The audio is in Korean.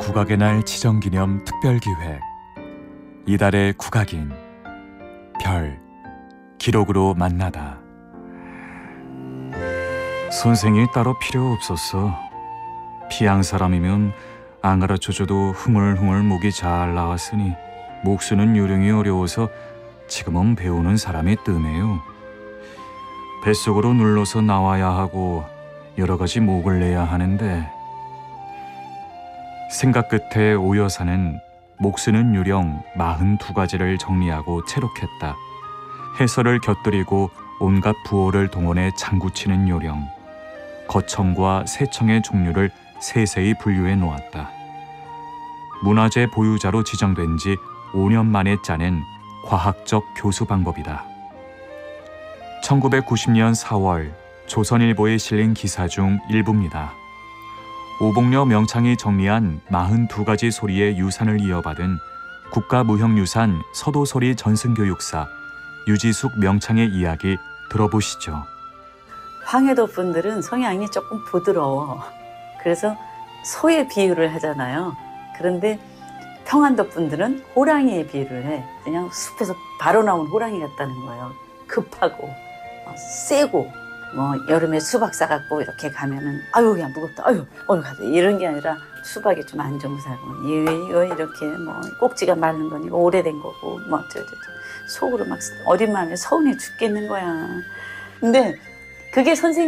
국악의 날 지정기념 특별기획. 이달의 국악인 별 기록으로 만나다. 선생이 따로 필요 없었어. 피양 사람이면 안 가르쳐줘도 흥얼흥얼 목이 잘 나왔으니 목 쓰는 요령이 어려워서 지금은 배우는 사람이 뜸해요. 뱃속으로 눌러서 나와야 하고 여러 가지 목을 내야 하는데, 생각 끝에 오 여사는 목 쓰는 요령 42가지를 정리하고 채록했다. 해설을 곁들이고 온갖 부호를 동원해 장구치는 요령, 거청과 세청의 종류를 세세히 분류해 놓았다. 문화재 보유자로 지정된 지 5년 만에 짜낸 과학적 교수 방법이다. 1990년 4월 조선일보에 실린 기사 중 일부입니다. 오봉려 명창이 정리한 42가지 소리의 유산을 이어받은 국가무형유산 서도소리 전승교육사 유지숙 명창의 이야기 들어보시죠. 황해도 분들은 성향이 조금 부드러워. 그래서 소의 비유를 하잖아요. 그런데 평안도 분들은 호랑이의 비유를 해. 그냥 숲에서 바로 나온 호랑이 같다는 거예요. 급하고 세고, 여름에 수박 싸갖고 이렇게 가면은 아유 그냥 무겁다, 아유 가자, 이런 게 아니라 수박이 좀 안 좋은 사람은 이거 이렇게 꼭지가 마른 거니 이거 오래된 거고 속으로 막 어린 마음에 서운해 죽겠는 거야. 근데 그게 선생님